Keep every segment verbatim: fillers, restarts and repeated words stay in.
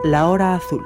La Hora Azul.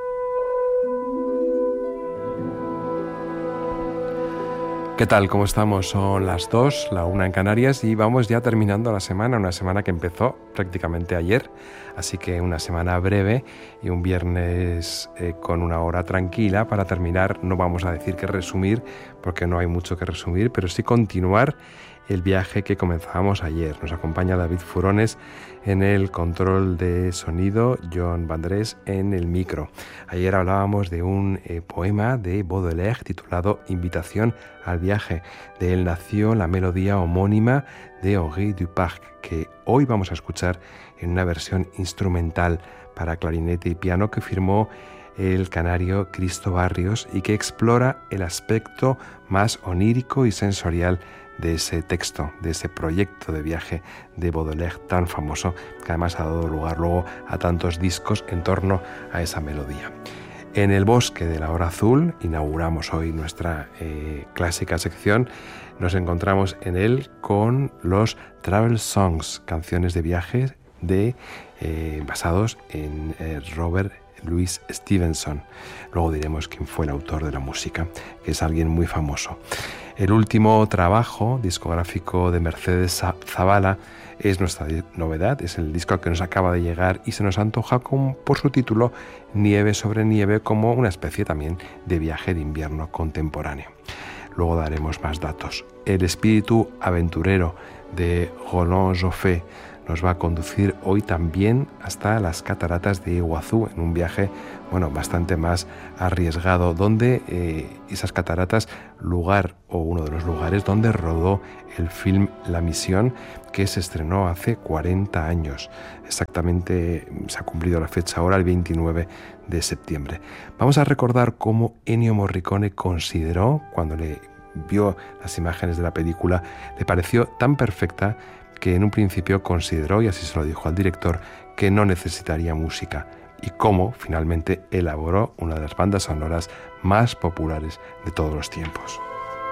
¿Qué tal? ¿Cómo estamos? Son las dos, la una en Canarias y vamos ya terminando la semana, una semana que empezó prácticamente ayer, así que una semana breve y un viernes eh, con una hora tranquila para terminar. No vamos a decir que resumir, porque no hay mucho que resumir, pero sí continuar el viaje que comenzábamos ayer. Nos acompaña David Furones en el control de sonido, John Vandrés en el micro. Ayer hablábamos de un eh, poema de Baudelaire titulado Invitación al viaje. De él nació la melodía homónima de Henri Duparc, que hoy vamos a escuchar en una versión instrumental para clarinete y piano que firmó el canario Cristo Barrios y que explora el aspecto más onírico y sensorial de ese texto, de ese proyecto de viaje de Baudelaire tan famoso, que además ha dado lugar luego a tantos discos en torno a esa melodía. En el bosque de la hora azul, inauguramos hoy nuestra eh, clásica sección, nos encontramos en él con los Travel Songs, canciones de viaje de, eh, basados en eh, Robert Louis Stevenson. Luego diremos quién fue el autor de la música, que es alguien muy famoso. El último trabajo discográfico de Mercedes Zavala es nuestra novedad, es el disco que nos acaba de llegar y se nos antoja con, por su título Nieve sobre nieve, como una especie también de viaje de invierno contemporáneo. Luego daremos más datos. El espíritu aventurero de Roland Joffé nos va a conducir hoy también hasta las cataratas de Iguazú, en un viaje bueno, bastante más arriesgado, donde eh, esas cataratas, lugar o uno de los lugares donde rodó el film La Misión, que se estrenó hace cuarenta años. Exactamente se ha cumplido la fecha ahora, el veintinueve de septiembre. Vamos a recordar cómo Ennio Morricone consideró, cuando le vio las imágenes de la película, le pareció tan perfecta que en un principio consideró, y así se lo dijo al director, que no necesitaría música, y cómo finalmente elaboró una de las bandas sonoras más populares de todos los tiempos.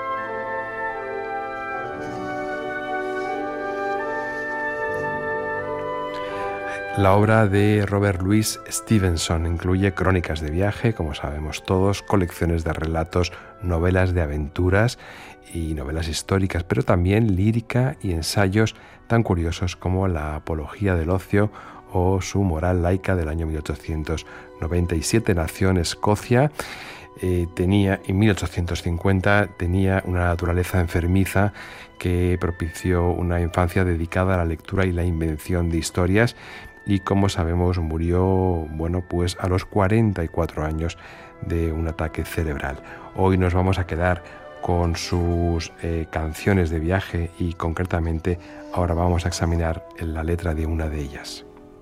La obra de Robert Louis Stevenson incluye crónicas de viaje, como sabemos todos, colecciones de relatos, novelas de aventuras y novelas históricas, pero también lírica y ensayos tan curiosos como La Apología del Ocio o su Moral laica del año mil ochocientos noventa y siete. Nació en Escocia, eh, tenía en mil ochocientos cincuenta tenía una naturaleza enfermiza que propició una infancia dedicada a la lectura y la invención de historias, y como sabemos murió bueno, pues a los cuarenta y cuatro años de un ataque cerebral. Hoy nos vamos a quedar con sus eh, canciones de viaje y concretamente ahora vamos a examinar la letra de una de ellas.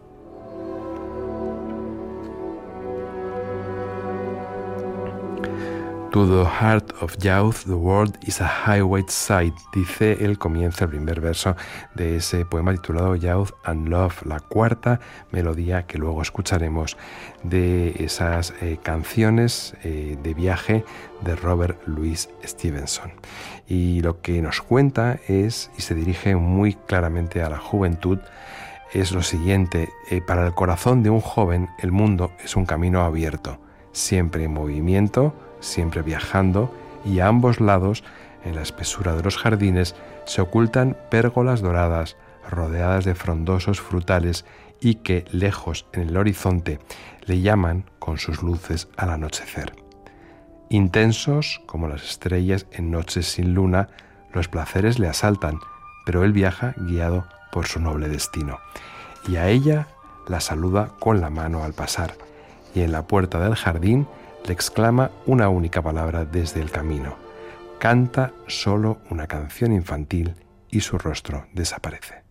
To the heart of youth, the world is a highway sight, dice el comienzo, el primer verso de ese poema titulado Youth and Love, la cuarta melodía que luego escucharemos de esas eh, canciones eh, de viaje de Robert Louis Stevenson. Y lo que nos cuenta es, y se dirige muy claramente a la juventud, es lo siguiente: eh, para el corazón de un joven el mundo es un camino abierto, siempre en movimiento, siempre viajando, y a ambos lados, en la espesura de los jardines, se ocultan pérgolas doradas, rodeadas de frondosos frutales, y que, lejos en el horizonte, le llaman con sus luces al anochecer. Intensos como las estrellas en noches sin luna, los placeres le asaltan, pero él viaja guiado por su noble destino. Y a ella la saluda con la mano al pasar, y en la puerta del jardín le exclama una única palabra desde el camino. Canta solo una canción infantil y su rostro desaparece.